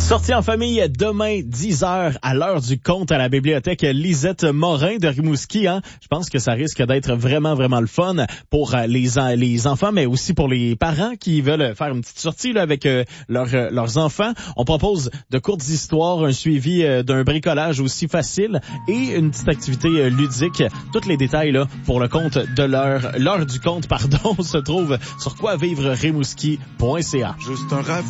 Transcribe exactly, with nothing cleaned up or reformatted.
Sortie en famille demain, dix heures, à l'heure du conte à la bibliothèque Lisette Morin de Rimouski. Hein? Je pense que ça risque d'être vraiment, vraiment le fun pour les, les enfants, mais aussi pour les parents qui veulent faire une petite sortie là, avec euh, leur, euh, leurs enfants. On propose de courtes histoires, un suivi euh, d'un bricolage aussi facile et une petite activité euh, ludique. Tous les détails là pour le conte de l'heure, l'heure du conte, pardon, se trouvent sur quoi vivre rimouski point c a. Juste un rêve.